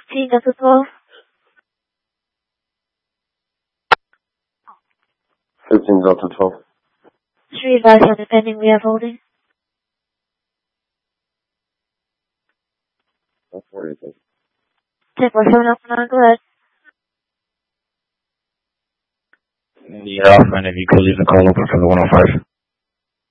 15 Delta 12. 15 Delta 12. Street advice on the pending we have holding. That's what do you think? 1047 up and on, go ahead. Yeah, and if you could leave the call open for the 105.